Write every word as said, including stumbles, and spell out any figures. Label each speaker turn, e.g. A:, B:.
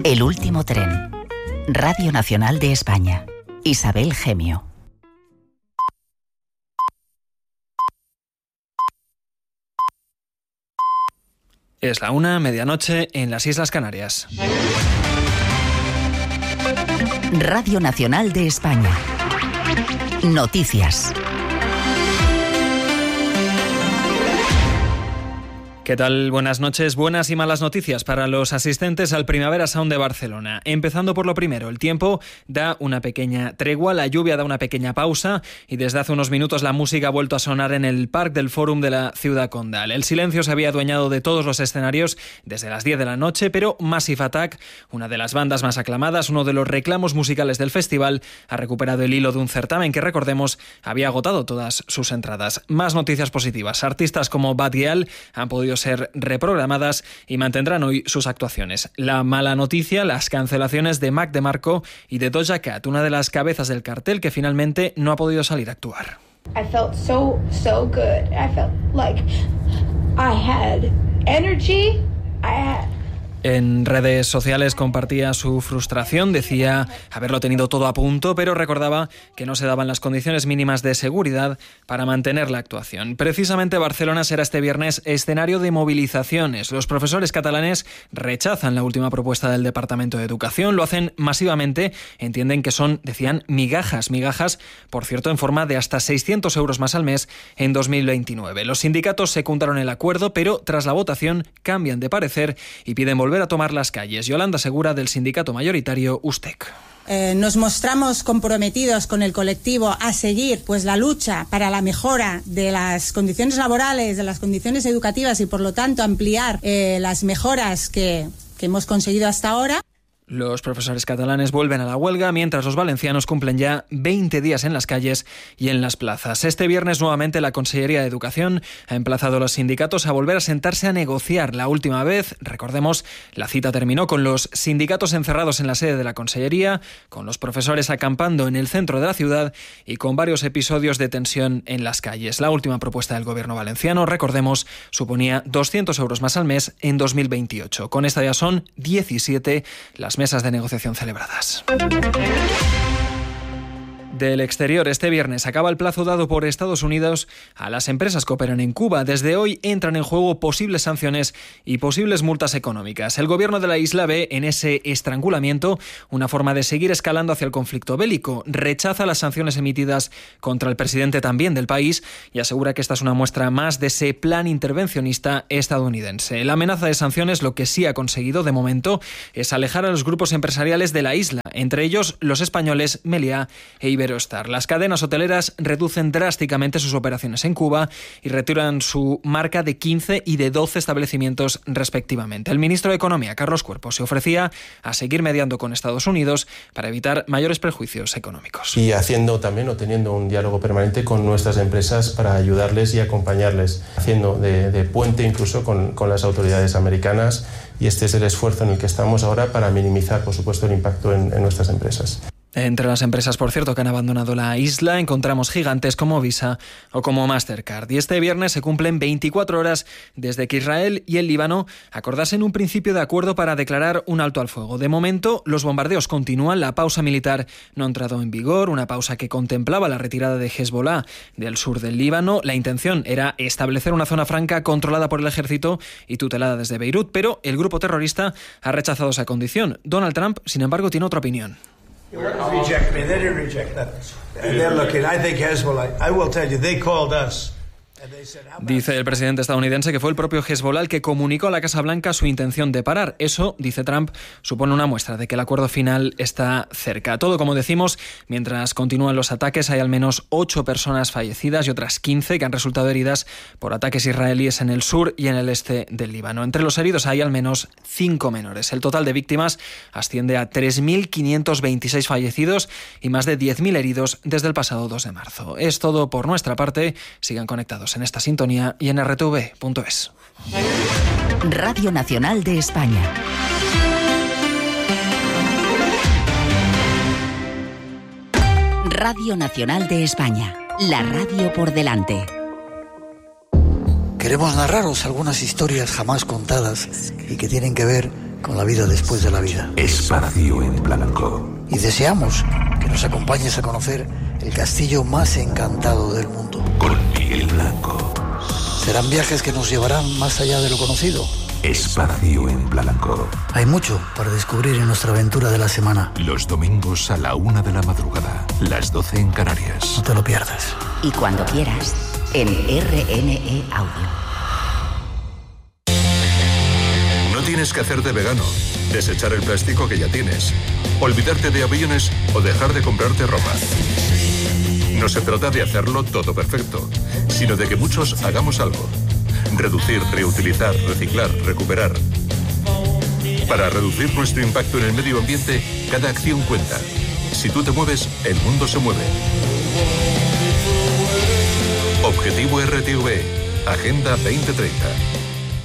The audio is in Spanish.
A: El último tren. Radio Nacional de España. Isabel Gemio.
B: Es la una, medianoche, en las Islas Canarias.
A: Radio Nacional de España. Noticias.
B: ¿Qué tal? Buenas noches. Buenas y malas noticias para los asistentes al Primavera Sound de Barcelona. Empezando por lo primero, el tiempo da una pequeña tregua, la lluvia da una pequeña pausa y desde hace unos minutos la música ha vuelto a sonar en el Parc del Fòrum de la Ciudad Condal. El silencio se había adueñado de todos los escenarios desde las diez de la noche, pero Massive Attack, una de las bandas más aclamadas, uno de los reclamos musicales del festival, ha recuperado el hilo de un certamen que, recordemos, había agotado todas sus entradas. Más noticias positivas. Artistas como Bad Gyal han podido ser reprogramadas y mantendrán hoy sus actuaciones. La mala noticia, las cancelaciones de Mac DeMarco y de Doja Cat, una de las cabezas del cartel que finalmente no ha podido salir a actuar.
C: I felt so, so good. I felt like I had energy. I had...
B: En redes sociales compartía su frustración, decía haberlo tenido todo a punto, pero recordaba que no se daban las condiciones mínimas de seguridad para mantener la actuación. Precisamente Barcelona será este viernes escenario de movilizaciones. Los profesores catalanes rechazan la última propuesta del Departamento de Educación, lo hacen masivamente, entienden que son, decían, migajas, migajas, por cierto, en forma de hasta seiscientos euros más al mes en dos mil veintinueve. Los sindicatos secundaron el acuerdo, pero tras la votación cambian de parecer y piden volver a tomar las calles. Yolanda Segura, del sindicato mayoritario USTEC.
D: Eh, nos mostramos comprometidos con el colectivo a seguir pues la lucha para la mejora de las condiciones laborales, de las condiciones educativas y por lo tanto ampliar eh, las mejoras que, que hemos conseguido hasta ahora.
B: Los profesores catalanes vuelven a la huelga, mientras los valencianos cumplen ya veinte días en las calles y en las plazas. Este viernes, nuevamente, la Consellería de Educación ha emplazado a los sindicatos a volver a sentarse a negociar. La última vez, recordemos, la cita terminó con los sindicatos encerrados en la sede de la Consellería, con los profesores acampando en el centro de la ciudad y con varios episodios de tensión en las calles. La última propuesta del gobierno valenciano, recordemos, suponía doscientos euros más al mes en dos mil veintiocho. Con esta ya son diecisiete las mesas de negociación celebradas. Del exterior, este viernes acaba el plazo dado por Estados Unidos a las empresas que operan en Cuba. Desde hoy entran en juego posibles sanciones y posibles multas económicas. El gobierno de la isla ve en ese estrangulamiento una forma de seguir escalando hacia el conflicto bélico. Rechaza las sanciones emitidas contra el presidente también del país y asegura que esta es una muestra más de ese plan intervencionista estadounidense. La amenaza de sanciones, lo que sí ha conseguido de momento, es alejar a los grupos empresariales de la isla, entre ellos los españoles Meliá e Iberostar. Las cadenas hoteleras reducen drásticamente sus operaciones en Cuba y retiran su marca de quince y de doce establecimientos respectivamente. El ministro de Economía, Carlos Cuerpo, se ofrecía a seguir mediando con Estados Unidos para evitar mayores perjuicios económicos.
E: Y haciendo también o teniendo un diálogo permanente con nuestras empresas para ayudarles y acompañarles, haciendo de, de puente incluso con, con las autoridades americanas, y este es el esfuerzo en el que estamos ahora para minimizar, por supuesto, el impacto en, en nuestras empresas.
B: Entre las empresas, por cierto, que han abandonado la isla, encontramos gigantes como Visa o como Mastercard. Y este viernes se cumplen veinticuatro horas desde que Israel y el Líbano acordasen un principio de acuerdo para declarar un alto al fuego. De momento, los bombardeos continúan, la pausa militar no ha entrado en vigor, una pausa que contemplaba la retirada de Hezbollah del sur del Líbano. La intención era establecer una zona franca controlada por el ejército y tutelada desde Beirut, pero el grupo terrorista ha rechazado esa condición. Donald Trump, sin embargo, tiene otra opinión.
F: They didn't reject me. They didn't reject that. And they're looking. I think Hezbollah. I will tell you, they called us.
B: Dice el presidente estadounidense que fue el propio Hezbollah el que comunicó a la Casa Blanca su intención de parar. Eso, dice Trump, supone una muestra de que el acuerdo final está cerca. Todo, como decimos, mientras continúan los ataques, hay al menos ocho personas fallecidas y otras quince que han resultado heridas por ataques israelíes en el sur y en el este del Líbano. Entre los heridos hay al menos cinco menores. El total de víctimas asciende a tres mil quinientos veintiséis fallecidos y más de diez mil heridos desde el pasado dos de marzo. Es todo por nuestra parte. Sigan conectados en esta sintonía y en erre te ve punto es.
A: Radio Nacional de España. Radio Nacional de España. La radio por delante.
G: Queremos narraros algunas historias jamás contadas y que tienen que ver con la vida después de la vida.
H: Espacio en Blanco.
G: Y deseamos que nos acompañes a conocer el castillo más encantado del mundo.
H: Con Miguel Blanco.
G: Serán viajes que nos llevarán más allá de lo conocido.
H: Espacio en Blanco.
G: Hay mucho para descubrir en nuestra aventura de la semana.
H: Los domingos a la una de la madrugada, las doce en Canarias.
G: No te lo pierdas.
A: Y cuando quieras, en R N E Audio.
I: No tienes que hacerte vegano, desechar el plástico que ya tienes, olvidarte de aviones o dejar de comprarte ropa. No se trata de hacerlo todo perfecto, sino de que muchos hagamos algo. Reducir, reutilizar, reciclar, recuperar. Para reducir nuestro impacto en el medio ambiente, cada acción cuenta. Si tú te mueves, el mundo se mueve. Objetivo R T V, Agenda veinte treinta.